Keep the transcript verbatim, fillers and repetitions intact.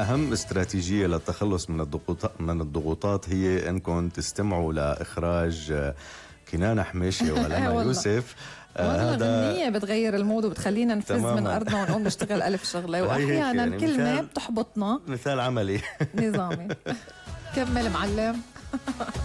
أهم استراتيجية للتخلص من الضغوطات من الضغوطات هي أنكم تستمعوا لإخراج كنانة حماشة ولا يوسف. والله غنية بتغير المود وبتخلينا نفز من أرضنا ونقوم نشتغل ألف شغلة، وأحيانا يعني كلمة بتحبطنا. مثال عملي نظامي. كمل معلم.